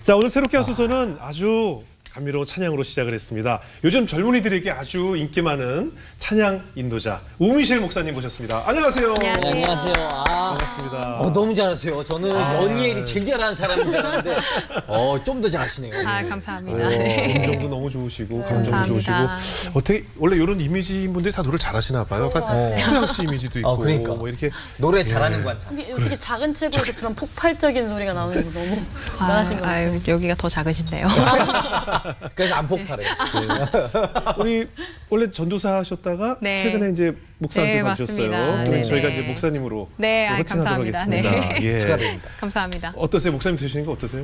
자, 오늘 새롭게 하소서는 아주 감미로운 찬양으로 시작을 했습니다. 요즘 젊은이들에게 아주 인기 많은 찬양 인도자 우미실 목사님 모셨습니다. 안녕하세요. 네, 안녕하세요. 반갑습니다. 너무 잘하세요. 저는 연예인이 제일 잘하는 사람인 줄 알았는데 좀 더 잘하시네요. 아, 감사합니다. 네. 음정도 너무 좋으시고 감정도 좋으시고 감사합니다. 어떻게 원래 이런 이미지인 분들이 다 노래 잘하시나 봐요. 약간 소양 씨 이미지도 있고 그러니까. 뭐 이렇게 노래 잘하는 관상. 어떻게 작은 체구에서 그런 폭발적인 소리가 나오는지 너무 대단하신 것 같아요. 아유, 여기가 더 작으신데요. 그래서 안 폭발해. 우리 원래 전도사 하셨다가 네. 최근에 이제 목사 네, 받으셨어요. 맞습니다. 그럼 네, 저희가 네. 이제 목사님으로 네, 아이, 호칭하도록 감사합니다. 하겠습니다. 네. 예. 축하드립니다. 감사합니다. 어떠세요? 목사님 되시는 거 어떠세요?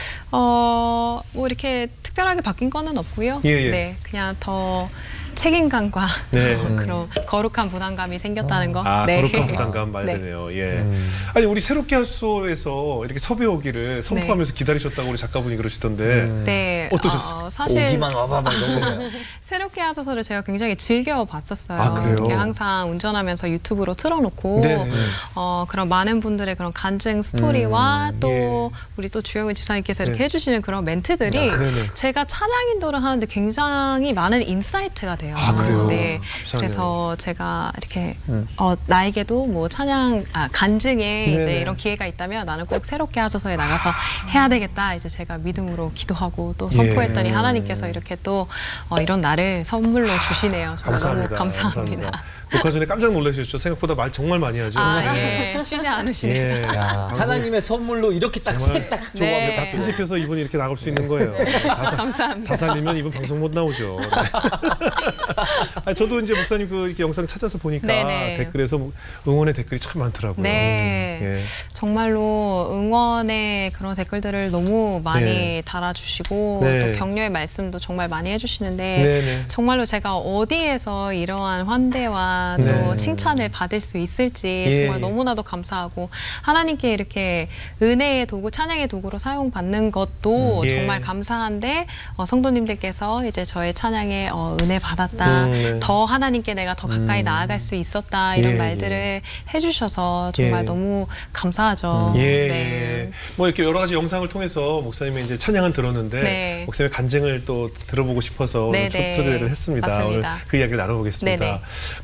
뭐 이렇게 특별하게 바뀐 거는 없고요. 예, 예. 네, 그냥 더 책임감과 네. 그런 거룩한 부담감이 생겼다는 거. 아, 네. 거룩한 부담감 말 네. 되네요. 예. 아니 우리 새롭게 하소서에서 이렇게 섭외 오기를 선포하면서 기다리셨다고 우리 작가분이 그러시던데 네, 어떠셨어요? 사실 오기만 와봐봐 이런 거예요. 새롭게 하소서를 제가 굉장히 즐겨 봤었어요. 아, 그래요? 이렇게 항상 운전하면서 유튜브로 틀어놓고 네네. 그런 많은 분들의 그런 간증 스토리와 또 예. 우리 또 주영훈 집사님께서 이렇게 네. 해주시는 그런 멘트들이 네네. 제가 찬양 인도를 하는데 굉장히 많은 인사이트가 돼요. 아, 그래요? 네. 감사하네요. 그래서 제가 이렇게 나에게도 뭐 간증에 이제 네네. 이런 기회가 있다면 나는 꼭 새롭게 하소서에 나가서 해야 되겠다. 이제 제가 믿음으로 기도하고 또 선포했더니 예. 하나님께서 이렇게 또 이런 나를 선물로 주시네요. 정말 너무 감사합니다. 녹화 전에 깜짝 놀라셨죠? 생각보다 말 정말 많이 하죠. 아, 예. 쉬지 않으시네요. 예. 하나님의 선물로 이렇게 딱 정말 딱 네. 조합을 다 편집해서 이분이 이렇게 나갈 수 있는 거예요. 감사합니다. 다 살리면 이분 방송 못 나오죠. 네. 아니, 저도 이제 목사님 그 이렇게 영상 찾아서 보니까 네네. 댓글에서 응원의 댓글이 참 많더라고요. 네. 예. 정말로 응원의 그런 댓글들을 너무 많이 네. 달아주시고 네. 또 격려의 말씀도 정말 많이 해주시는데 네네. 정말로 제가 어디에서 이러한 환대와 또 네. 칭찬을 받을 수 있을지 예. 정말 너무나도 감사하고 하나님께 이렇게 은혜의 도구, 찬양의 도구로 사용받는 것도 예. 정말 감사한데 성도님들께서 이제 저의 찬양에 은혜 받았다, 네. 더 하나님께 내가 더 가까이 나아갈 수 있었다 이런 예, 말들을 해주셔서 정말 예. 너무 감사하죠. 예. 네. 뭐 이렇게 여러 가지 영상을 통해서 목사님의 이제 찬양은 들었는데 네. 목사님의 간증을 또 들어보고 싶어서 오늘 네네. 초대를 했습니다. 맞습니다. 오늘 그 이야기를 나눠보겠습니다. 네네.